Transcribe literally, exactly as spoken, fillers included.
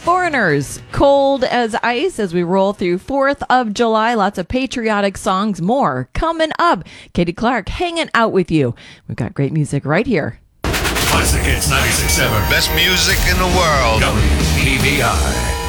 Foreigners, Cold as Ice as we roll through fourth of July. Lots of patriotic songs, more coming up. Katie Clark hanging out with you. We've got great music right here. Classic Hits ninety-six point seven. Best music in the world. W E B I.